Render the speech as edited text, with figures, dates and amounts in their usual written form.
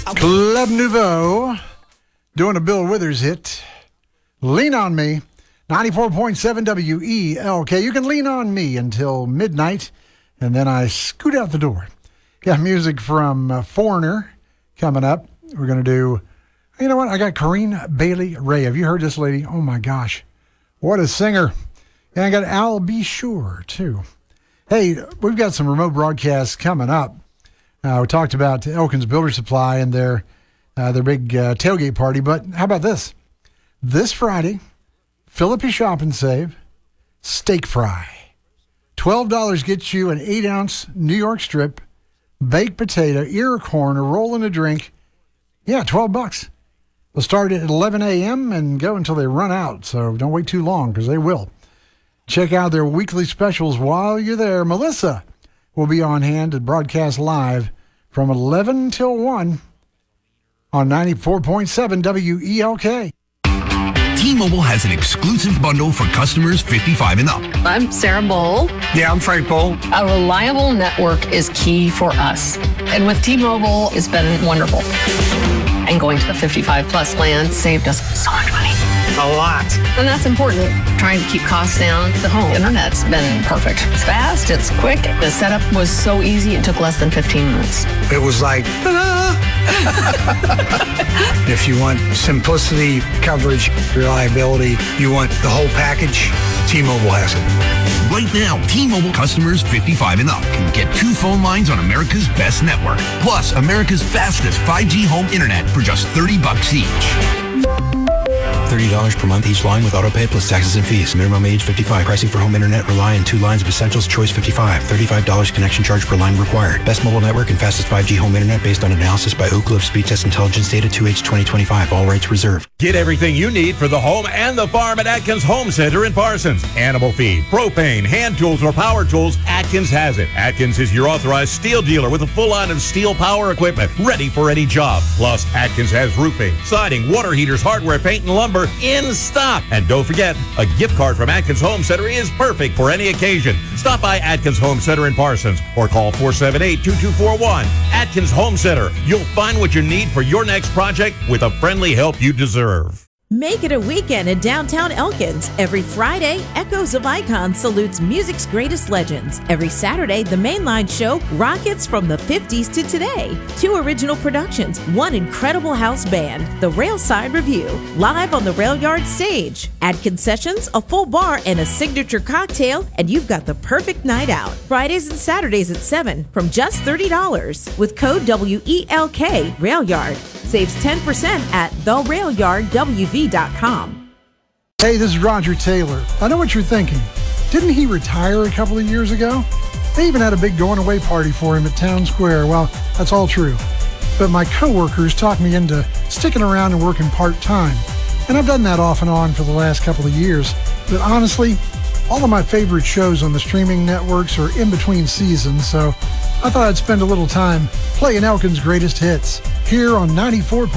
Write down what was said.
Club Nouveau doing a Bill Withers hit. Lean on Me. 94.7 WELK. You can lean on me until midnight, and then I scoot out the door. Got music from Foreigner coming up. We're going to do, you know what? I got Corinne Bailey Ray. Have you heard this lady? Oh, my gosh. What a singer. And I got Al B. Sure, too. Hey, we've got some remote broadcasts coming up. We talked about Elkins Builder Supply and their big tailgate party, but how about this? This Friday, Philippi Shop and Save, steak fry. $12 gets you an 8-ounce New York strip, baked potato, ear of corn, a roll and a drink. Yeah, $12. They'll start at 11 a.m. and go until they run out, so don't wait too long because they will. Check out their weekly specials while you're there. Melissa will be on hand to broadcast live from 11 till 1 on 94.7 WELK. T-Mobile has an exclusive bundle for customers 55 and up. I'm Sarah Bowl. Yeah, I'm Frank Bowl. A reliable network is key for us. And with T-Mobile, it's been wonderful. And going to the 55-plus plan saved us so much money. A lot. And that's important. Trying to keep costs down. The home internet's been perfect. It's fast, it's quick. The setup was so easy, it took less than 15 minutes. It was like, ta-da! If you want simplicity, coverage, reliability, you want the whole package, T-Mobile has it. Right now, T-Mobile customers 55 and up can get 2 phone lines on America's best network, plus America's fastest 5G home internet for just $30 each. $30 per month each line with autopay plus taxes and fees. Minimum age 55. Pricing for home internet rely on 2 lines of Essentials Choice 55. $35 connection charge per line required. Best mobile network and fastest 5G home internet based on analysis by Oak Cliff Speed Test Intelligence Data 2H 2025. All rights reserved. Get everything you need for the home and the farm at Atkins Home Center in Parsons. Animal feed, propane, hand tools, or power tools, Atkins has it. Atkins is your authorized steel dealer with a full line of steel power equipment ready for any job. Plus, Atkins has roofing, siding, water heaters, hardware, paint, and lumber in stock. And don't forget, a gift card from Atkins Home Center is perfect for any occasion. Stop by Atkins Home Center in Parsons or call 478-2241. Atkins Home Center. You'll find what you need for your next project with the friendly help you deserve. Make it a weekend in downtown Elkins. Every Friday, Echoes of Icon salutes music's greatest legends. Every Saturday, the Mainline Show rockets from the 50s to today. 2 original productions, 1 incredible house band, the Railside Review, live on the Rail Yard stage. Add concessions, a full bar, and a signature cocktail, and you've got the perfect night out. Fridays and Saturdays at 7 from just $30. With code WELK, Rail Yard. Saves 10% at therailyardwv.com. Hey, this is Roger Taylor. I know what you're thinking. Didn't he retire a couple of years ago? They even had a big going-away party for him at Town Square. Well, that's all true. But my coworkers talked me into sticking around and working part-time. And I've done that off and on for the last couple of years. But honestly, all of my favorite shows on the streaming networks are in between seasons, so I thought I'd spend a little time playing Elkins' greatest hits here on 94.